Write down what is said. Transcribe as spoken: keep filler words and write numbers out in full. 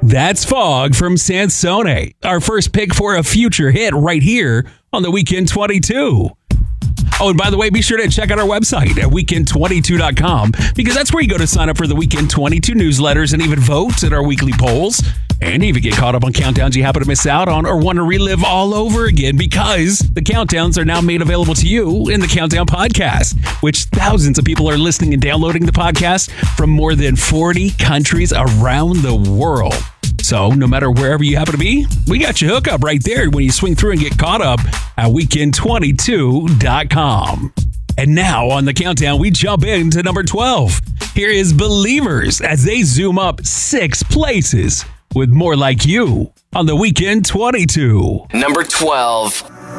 That's Fog from Sansone, our first pick for a future hit right here on the Weekend twenty-two. Oh, and by the way, be sure to check out our website at weekend twenty-two dot com because that's where you go to sign up for the Weekend twenty-two newsletters and even vote in our weekly polls. And even get caught up on countdowns you happen to miss out on or want to relive all over again because the countdowns are now made available to you in the Countdown Podcast, which thousands of people are listening and downloading the podcast from more than forty countries around the world. So no matter wherever you happen to be, we got your hookup right there when you swing through and get caught up at weekend twenty-two dot com. And now on the countdown, we jump into number twelve. Here is Believers as they zoom up six places with More Like You on the Weekend twenty-two. Number twelve.